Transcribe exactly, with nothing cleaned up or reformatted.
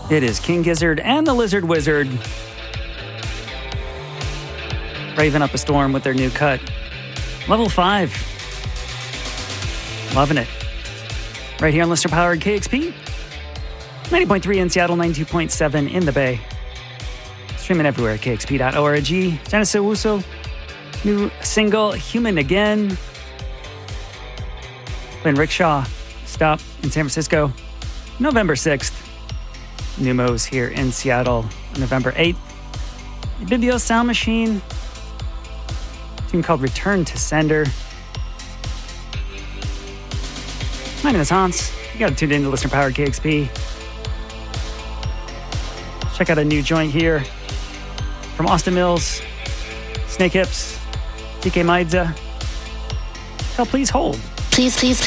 It is King Gizzard and the Lizard Wizard raving up a storm with their new cut. Level five. Loving it. Right here on Listener Powered K X P. ninety point three in Seattle, ninety-two point seven in the Bay. Streaming everywhere at K X P dot org. Genesis Uso. New single, Human Again. Playing Rickshaw. Stop in San Francisco. November sixth. Numos here in Seattle. November eighth. Bibio Sound Machine. A tune called Return to Sender. My name is Hans. You got to tune in to Listener Powered K X P. Check out a new joint here from Austin Mills, Snake Hips, D K Maidza. Hell, please hold. Please, please,